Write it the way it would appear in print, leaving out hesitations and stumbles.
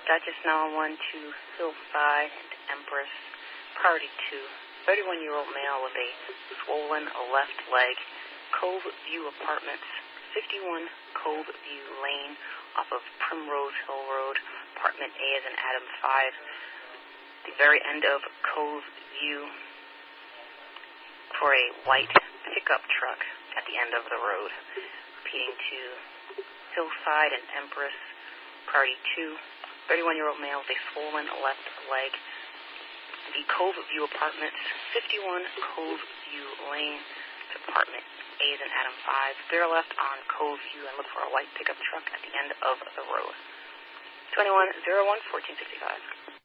Duchess 911 to Hillside and Empress. Priority 2. 31-year-old male with a swollen left leg. Cove View Apartments, 51 Cove View Lane, off of Primrose Hill Road, apartment A as in Adam 5. The very end of Cove View for a white pickup truck at the end of the road. Repeating to Hillside and Empress, priority 2, 31-year-old male with a swollen left leg. The Cove View Apartments, 51 Cove View Lane, apartment A as in Adam 5. Bear left on Cove View and look for a white pickup truck at the end of the road. 2101 1465.